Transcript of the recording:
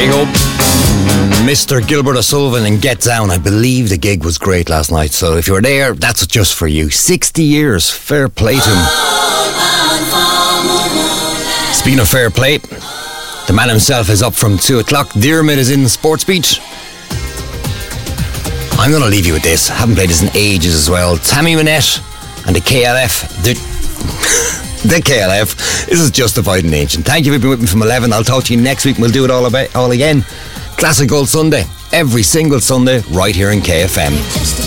Hey ho, Mr. Gilbert O'Sullivan and Get Down. I believe the gig was great last night, so if you were there, that's just for you. 60 years, fair play to him. Speaking of fair play, the man himself is up from 2 o'clock. Dermot is in Sports Beach. I'm going to leave you with this. Haven't played this in ages as well. Tammy Wynette and the KLF. The KLF. This is Justified and Ancient. Thank you for being with me from 11. I'll talk to you next week. We'll do it all again. Classic Gold Sunday. Every single Sunday right here in KFM.